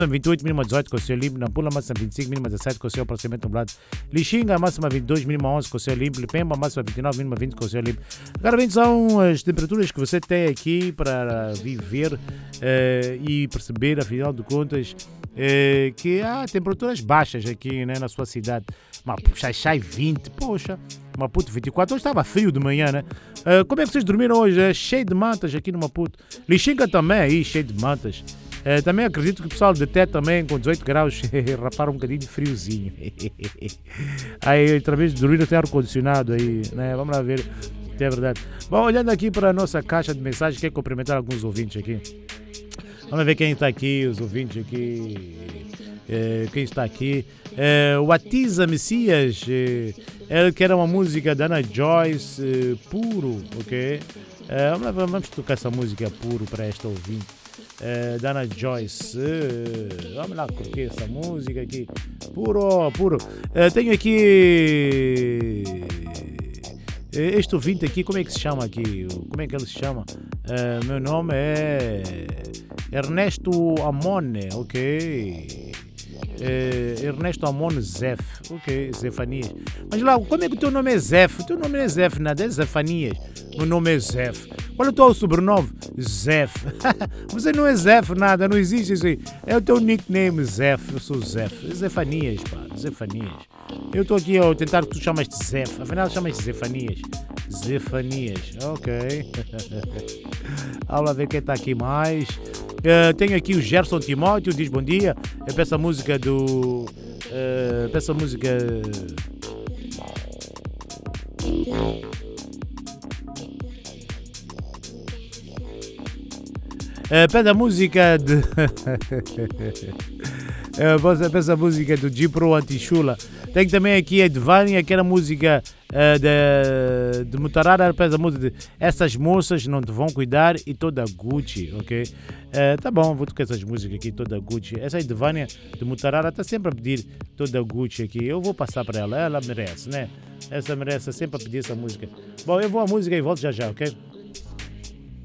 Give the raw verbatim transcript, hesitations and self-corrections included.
vinte e oito, mínima dezoito, com o céu limpo. Nampula, máxima vinte e cinco, mínima dezessete, com o céu parcialmente nublado. Lixinga, máxima vinte e dois, mínima onze, com o céu limpo. Lipemba, máxima vinte e nove, mínima vinte, com o céu limpo. Agora bem, são as temperaturas que você tem aqui para viver eh, e perceber, afinal de contas, eh, que há temperaturas baixas aqui, né, na sua cidade. Maputo, Xai-Xai vinte, poxa, Maputo vinte e quatro, hoje estava frio de manhã, né? Uh, como é que vocês dormiram hoje? É cheio de mantas aqui no Maputo. Lixinga também aí, cheio de mantas. Uh, também acredito que o pessoal de Té também, com dezoito graus, raparam um bocadinho de friozinho. Aí, outra vez, dormiram sem ar-condicionado aí, né? Vamos lá ver, é verdade. Bom, olhando aqui para a nossa caixa de mensagens, quero cumprimentar alguns ouvintes aqui. Vamos ver quem está aqui, os ouvintes aqui. Uh, quem está aqui? Uh, o Atiza Messias, uh, ele quer uma música da Ana Joyce, uh, Puro, ok? Uh, vamos, vamos tocar essa música Puro para esta ouvinte. Uh, da Ana Joyce, uh, vamos lá curtir essa música aqui. Puro, puro. Uh, tenho aqui este ouvinte aqui, como é que se chama aqui? Como é que ele se chama? Uh, meu nome é Ernesto Amone, ok? Uh, Ernesto Amon Zef, ok, Zefanias. Mas lá, como é que o teu nome é Zef? O teu nome não é Zef, nada, é Zefanias. O nome é Zef. Qual é o teu sobrenome? Zef. Você não é Zef, nada, não existe isso aí. É o teu nickname Zef, eu sou Zef. Zefanias, pá, Zefanias. Eu estou aqui a tentar que tu chamas-te Zef, afinal chamas-te Zefanias. Zefanias, ok. Vamos lá ver quem está aqui mais. Uh, tenho aqui o Gerson Timóteo, diz bom dia. Eu peço a música do. Uh, peço a música. Uh, peço a música de. uh, peço a música do Gipro Antichula. Tenho também aqui a Edvânia, aquela música uh, de, de Mutarara, peço a música de Essas Moças Não Te Vão Cuidar e Toda Gucci, ok? Uh, tá bom, vou tocar essas músicas aqui, Toda Gucci. Essa Edvânia de Mutarara está sempre a pedir Toda Gucci aqui. Eu vou passar para ela, ela merece, né? Essa merece sempre a pedir essa música. Bom, eu vou à música e volto já já, ok?